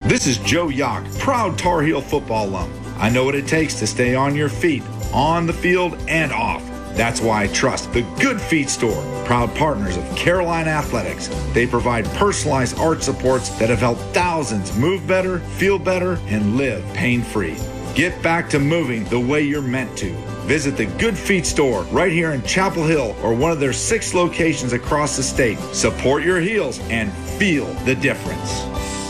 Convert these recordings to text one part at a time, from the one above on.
This is Joe Yock, proud Tar Heel football alum. I know what it takes to stay on your feet, on the field and off. That's why I trust the Good Feet Store, proud partners of Carolina Athletics. They provide personalized arch supports that have helped thousands move better, feel better, and live pain-free. Get back to moving the way you're meant to. Visit the Good Feet Store right here in Chapel Hill or one of their 6 locations across the state. Support your heels and feel the difference.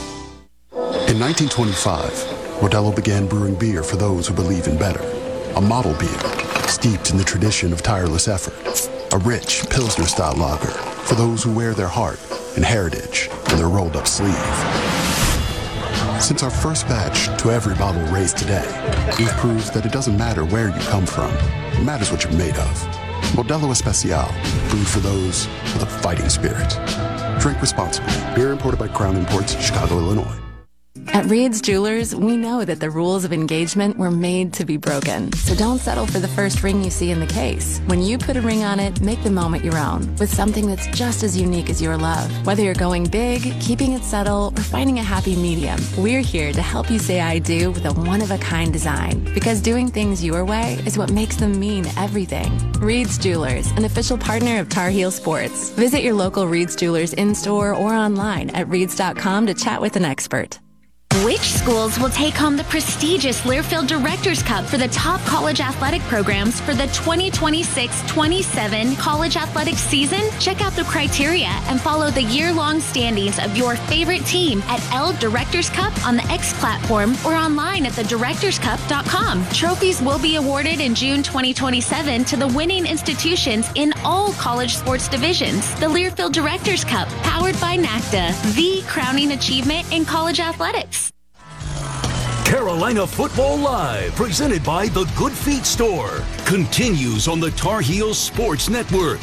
In 1925, Modelo began brewing beer for those who believe in better. A model beer steeped in the tradition of tireless effort. A rich Pilsner-style lager for those who wear their heart and heritage in their rolled-up sleeve. Since our first batch to every bottle raised today, we've proved that it doesn't matter where you come from. It matters what you're made of. Modelo Especial, brewed for those with a fighting spirit. Drink responsibly. Beer imported by Crown Imports, Chicago, Illinois. At Reed's Jewelers, we know that the rules of engagement were made to be broken. So don't settle for the first ring you see in the case. When you put a ring on it, make the moment your own with something that's just as unique as your love. Whether you're going big, keeping it subtle, or finding a happy medium, we're here to help you say I do with a one-of-a-kind design. Because doing things your way is what makes them mean everything. Reed's Jewelers, an official partner of Tar Heel Sports. Visit your local Reed's Jewelers in-store or online at reeds.com to chat with an expert. Which schools will take home the prestigious Learfield Directors Cup for the top college athletic programs for the 2026-27 college athletics season? Check out the criteria and follow the year-long standings of your favorite team at L Directors Cup on the X platform or online at thedirectorscup.com. Trophies will be awarded in June 2027 to the winning institutions in all college sports divisions. The Learfield Directors Cup, powered by NACDA, the crowning achievement in college athletics. Carolina Football Live, presented by the Good Feet Store, continues on the Tar Heels Sports Network.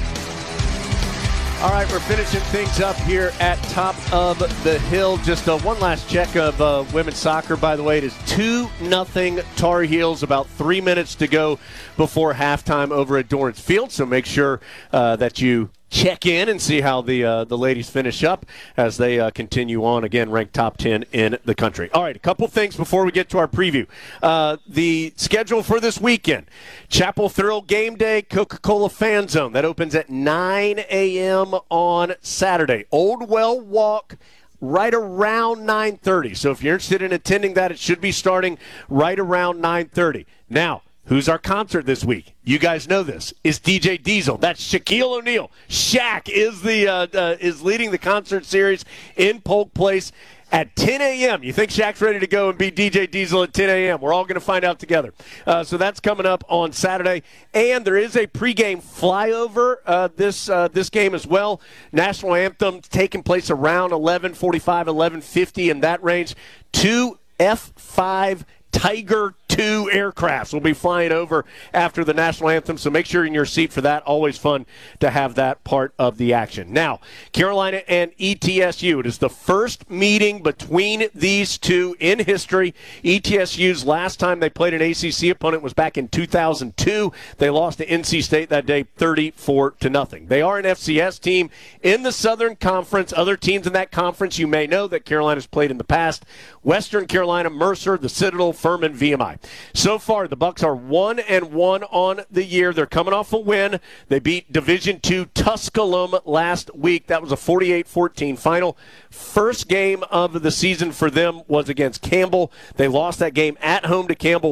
All right, we're finishing things up here at Top of the Hill. Just one last check of women's soccer, by the way. It is 2-0 Tar Heels, about 3 minutes to go before halftime over at Dorrance Field. So make sure that you check in and see how the ladies finish up as they continue on, again, ranked top 10 in the country. All right, a couple things before we get to our preview. The schedule for this weekend: Chapel Thrill Game Day, Coca-Cola Fan Zone. That opens at 9 a.m. on Saturday. Old Well Walk, right around 9:30. So if you're interested in attending that, it should be starting right around 9:30. Now, who's our concert this week? You guys know this. It's DJ Diesel. That's Shaquille O'Neal. Shaq is is leading the concert series in Polk Place at 10 a.m. You think Shaq's ready to go and beat DJ Diesel at 10 a.m.? We're all going to find out together. So that's coming up on Saturday. And there is a pregame flyover this game as well. National anthem taking place around 11:45, 11:50 in that range. 2 F-5 Tiger II aircrafts will be flying over after the national anthem, so make sure you're in your seat for that. Always fun to have that part of the action. Now, Carolina and ETSU. It is the first meeting between these two in history. ETSU's last time they played an ACC opponent was back in 2002. They lost to NC State that day 34-0. They are an FCS team in the Southern Conference. Other teams in that conference you may know that Carolina's played in the past: Western Carolina, Mercer, the Citadel, Furman, VMI. So far, the Bucks are 1-1 on the year. They're coming off a win. They beat Division II Tusculum last week. That was a 48-14 final. First game of the season for them was against Campbell. They lost that game at home to Campbell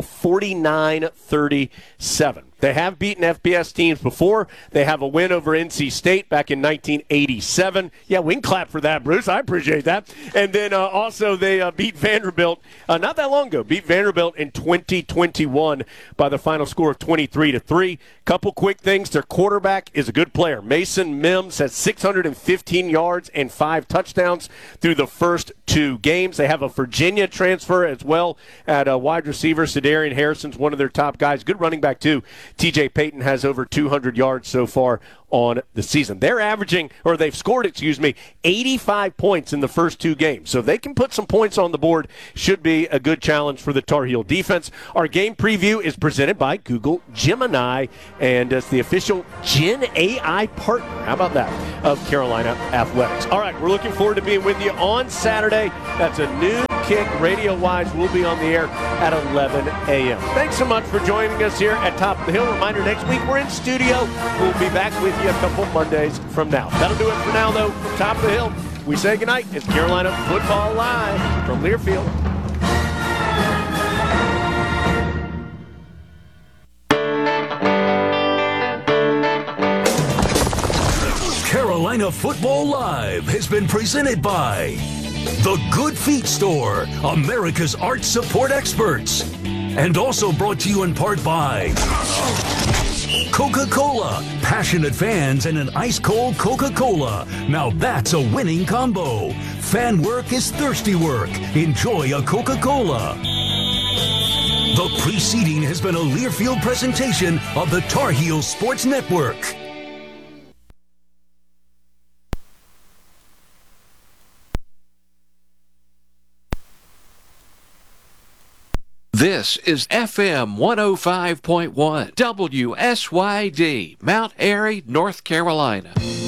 49-37. They have beaten FBS teams before. They have a win over NC State back in 1987. Yeah, we can clap for that, Bruce. I appreciate that. And then also they beat Vanderbilt not that long ago. Beat Vanderbilt in 2021 by the final score of 23-3. Couple quick things. Their quarterback is a good player. Mason Mims has 615 yards and 5 touchdowns through the first 2 games. They have a Virginia transfer as well at wide receiver. Cedarian Harrison's one of their top guys. Good running back, too. TJ Payton has over 200 yards so far on the season. They've scored 85 points in the first 2 games. So they can put some points on the board. Should be a good challenge for the Tar Heel defense. Our game preview is presented by Google Gemini, and it's the official Gen AI partner. How about that? Of Carolina Athletics. All right, we're looking forward to being with you on Saturday. That's a new kick. Radio-wise, we'll be on the air at 11 a.m. Thanks so much for joining us here at Top of the Hill. Reminder, next week we're in studio. We'll be back with you a couple Mondays from now. That'll do it for now, though. From Top of the Hill, we say goodnight. It's Carolina Football Live from Learfield. Carolina Football Live has been presented by The Good Feet Store, America's art support experts. And also brought to you in part by Coca-Cola, passionate fans and an ice-cold Coca-Cola. Now that's a winning combo. Fan work is thirsty work. Enjoy a Coca-Cola. The preceding has been a Learfield presentation of the Tar Heels Sports Network. This is FM 105.1 WSYD, Mount Airy, North Carolina.